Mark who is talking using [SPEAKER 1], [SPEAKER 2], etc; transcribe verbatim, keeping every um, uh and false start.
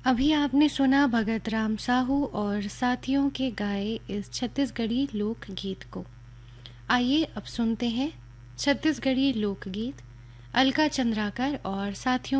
[SPEAKER 1] अभी आपने सुना भगत राम साहू और साथियों के गाए इस छत्तीसगढ़ी लोकगीत को। आइए अब सुनते हैं छत्तीसगढ़ी लोकगीत अलका चंद्राकर और साथियों